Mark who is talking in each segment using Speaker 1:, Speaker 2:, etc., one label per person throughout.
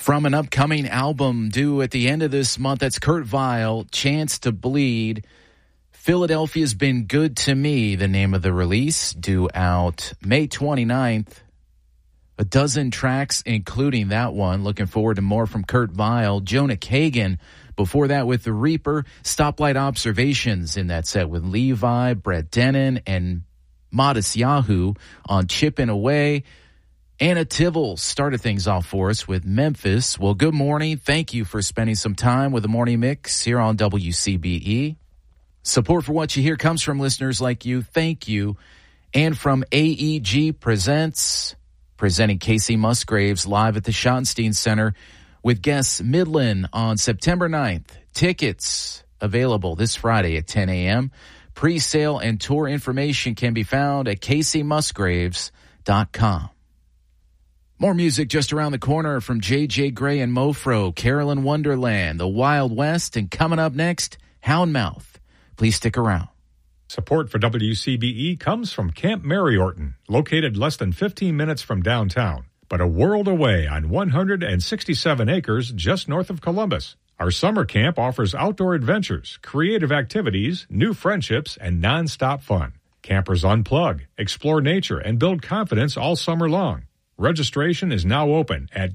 Speaker 1: From an upcoming album due at the end of this month, that's Kurt Vile, Chance to Bleed. Philadelphia's Been Good to Me, the name of the release, due out May 29th. A dozen tracks, including that one. Looking forward to more from Kurt Vile. Jonah Kagan, before that with The Reaper. Stoplight Observations in that set with Levi, Brett Dennen, and Modest Yahoo on Chippin' Away. Anna Tivell started things off for us with Memphis. Well, good morning. Thank you for spending some time with the Morning Mix here on WCBE. Support for what you hear comes from listeners like you. Thank you. And from AEG Presents, presenting Casey Musgraves live at the Schottenstein Center with guests Midland on September 9th. Tickets available this Friday at 10 a.m. Pre-sale and tour information can be found at CaseyMusgraves.com. More music just around the corner from J.J. Grey and Mofro, Carolyn Wonderland, The Wild West, and coming up next, Houndmouth. Please stick around.
Speaker 2: Support for WCBE comes from Camp Maryorton, located less than 15 minutes from downtown, but a world away on 167 acres just north of Columbus. Our summer camp offers outdoor adventures, creative activities, new friendships, and nonstop fun. Campers unplug, explore nature, and build confidence all summer long. Registration is now open at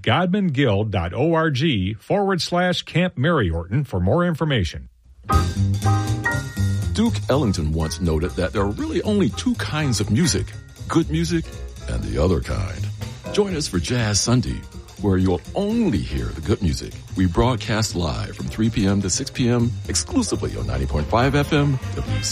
Speaker 2: godmanguild.org/Camp Maryorton for more information.
Speaker 3: Duke Ellington once noted that there are really only two kinds of music, good music and the other kind. Join us for Jazz Sunday, where you'll only hear the good music. We broadcast live from 3 p.m. to 6 p.m. exclusively on 90.5 FM WCBE.